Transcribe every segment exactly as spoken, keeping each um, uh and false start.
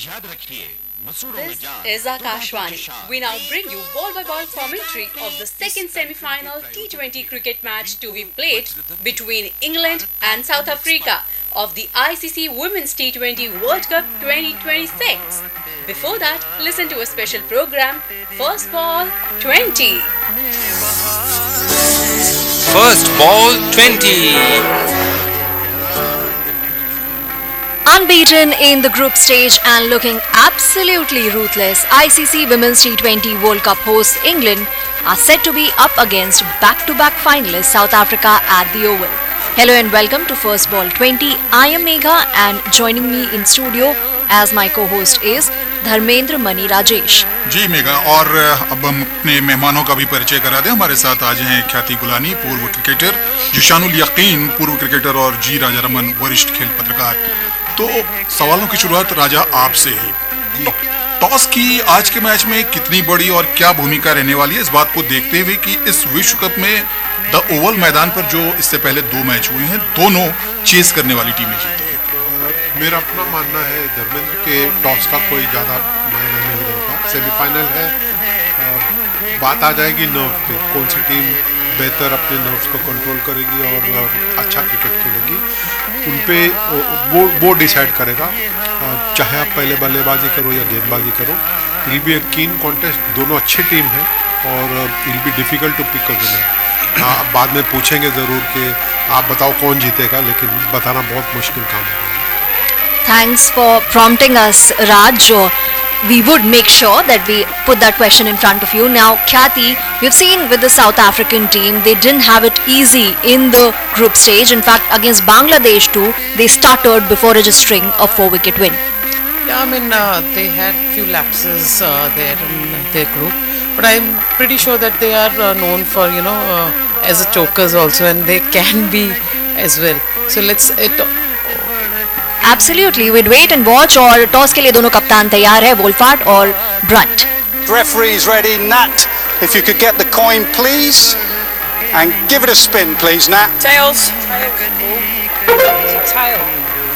This is Akashvani. We now bring you ball-by-ball commentary of the second semi-final T twenty cricket match to be played between England and South Africa of the I C C Women's T twenty World Cup twenty twenty-six. Before that, listen to a special program, First Ball twenty. First Ball twenty. Unbeaten in the group stage and looking absolutely ruthless, I C C Women's T twenty World Cup hosts England are set to be up against back-to-back finalists South Africa at the Oval. Hello and welcome to First Ball twenty. I am Megha and joining me in studio as my co-host is Dharmendra money Rajesh. Ji mega, और अब हम अपने मेहमानों का भी परिचय करा दें। हमारे साथ आज हैं ख्याति गुलानी, पूर्व क्रिकेटर, जिशानुल यकीन, पूर्व क्रिकेटर, और जी राजा रमन, वरिष्ठ खेल पत्रकार। तो सवालों की शुरुआत राजा आपसे ही। टॉस की आज के मैच में कितनी बड़ी और क्या भूमिका रहने वाली है, इस बात को देखते हुए कि इस विश्व कप में द ओवल मैदान पर जो इससे पहले दो मैच हुए हैं, दोनों चेस करने वाली टीमें जीती है। मेरा अपना मानना है धर्मेंद्र के टॉस का कोई ज़्यादा मायना नहीं रहेगा। सेमीफाइनल है, आ, बात आ जाएगी नर्व पे, कौन सी टीम बेहतर अपने नर्व्स को कंट्रोल करेगी और अच्छा क्रिकेट खेलेगी, उन पे वो वो डिसाइड करेगा। चाहे आप पहले बल्लेबाजी करो या गेंदबाजी करो, इट बी ए कीन कॉन्टेस्ट। दोनों अच्छी टीम है और it be difficult to pick a winner. बाद में पूछेंगे ज़रूर कि आप बताओ कौन जीतेगा, लेकिन बताना बहुत मुश्किल काम है। Thanks for prompting us, Raj. We would make sure that we put that question in front of you. Now, Khyati, we've seen with the South African team, they didn't have it easy in the group stage. In fact, against Bangladesh too, they stuttered before registering a four-wicket win. Yeah, I mean, uh, they had few lapses uh, there in their group. But I'm pretty sure that they are uh, known for, you know, uh, as a chokers also, and they can be as well. So let's... It, Absolutely, we'd wait and watch. और toss के लिए दोनों कप्तान तैयार है, वोल्फार्ट और Brunt. Referee's ready. Nat, if you could get the coin, please, and give it a spin, please, Nat. Tails. Tail.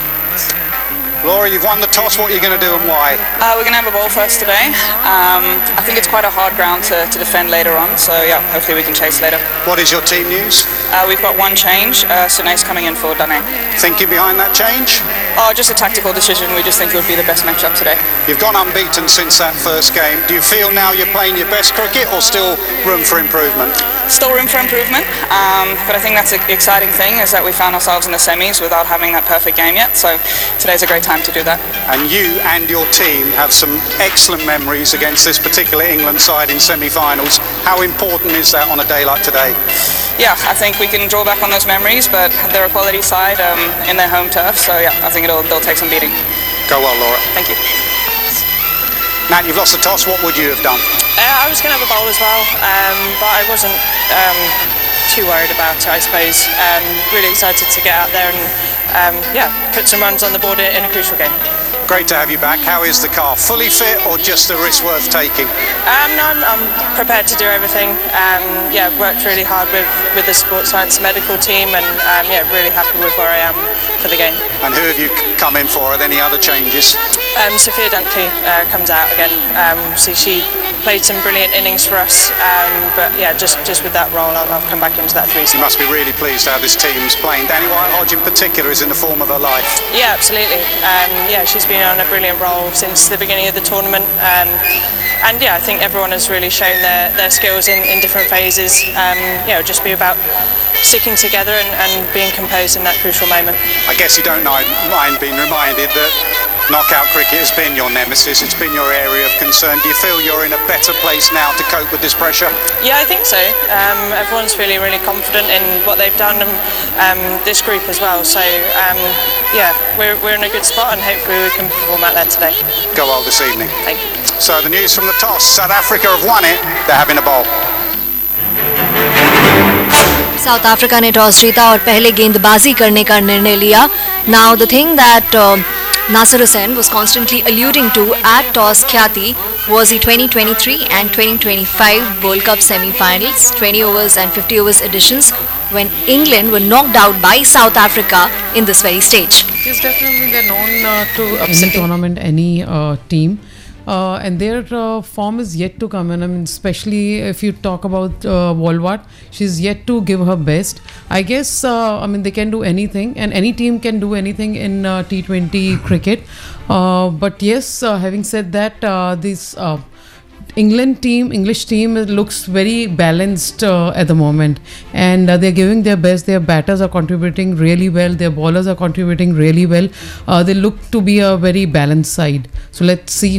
Laura, you've won the toss. What are you going to do and why? Uh, we're going to have a ball first today. Um, I think it's quite a hard ground to, to defend later on, so yeah, hopefully we can chase later. What is your team news? Uh, we've got one change. Uh, Sune's coming in for Dane. Thinking behind that change? Oh, just a tactical decision. We just think it would be the best matchup today. You've gone unbeaten since that first game. Do you feel now you're playing your best cricket, or still room for improvement? Still room for improvement, um, but I think that's the exciting thing, is that we found ourselves in the semis without having that perfect game yet, so today's a great time to do that. And you and your team have some excellent memories against this particular England side in semi-finals. How important is that on a day like today? Yeah, I think we can draw back on those memories, but they're a quality side um, in their home turf, so yeah, I think it'll, they'll take some beating. Go well, Laura. Thank you. Nat, you've lost the toss. What would you have done? Uh, I was going to have a bowl as well, um, but I wasn't um, too worried about it, I suppose. Um, really excited to get out there and um, yeah, put some runs on the board in a crucial game. Great to have you back. How is the car? Fully fit or just a risk worth taking? Um, no, I'm, I'm prepared to do everything. Um, yeah, worked really hard with, with the sports science medical team, and um, yeah, really happy with where I am for the game. And who have you come in for? Are there any other changes? Um, Sophia Dunkley uh, comes out again. Um, so she played some brilliant innings for us, um, but yeah, just, just with that role, I'll, I'll come back into that three. You must be really pleased how this team's playing. Danny White-Hodge in particular is in the form of her life. Yeah, absolutely. Um, yeah, she's been on a brilliant role since the beginning of the tournament, um, and yeah, I think everyone has really shown their, their skills in, in different phases. Um, yeah, it'll just be about sticking together and, and being composed in that crucial moment. I guess you don't mind being reminded that knockout cricket has been your nemesis, it's been your area of concern. Do you feel you're in a better place now to cope with this pressure? Yeah, I think so. Um, everyone's feeling really confident in what they've done, and um, this group as well. So um, yeah, we're, we're in a good spot, and hopefully we can perform out there today. Go well this evening. Thank you. So the news from the toss, South Africa have won it, they're having a bowl. South Africa ने toss जीता और पहले गेंदबाजी करने का निर्णय लिया. Now the thing that uh, Nasser Hussain was constantly alluding to at Toss Khyati was the twenty twenty-three and twenty twenty-five World Cup semi-finals, twenty overs and fifty overs editions. when England were knocked out by South Africa in this very stage. Yes, definitely they're known uh, to upset any tournament, any uh, team. Uh, and their uh, form is yet to come, and I mean, especially if you talk about uh, Wolwart, she's yet to give her best. I guess uh, I mean they can do anything, and any team can do anything in uh, T twenty cricket. Uh, but yes, uh, having said that, uh, this uh, England team, English team looks very balanced uh, at the moment, and uh, they're giving their best. Their batters are contributing really well. Their bowlers are contributing really well. Uh, they look to be a very balanced side. So let's see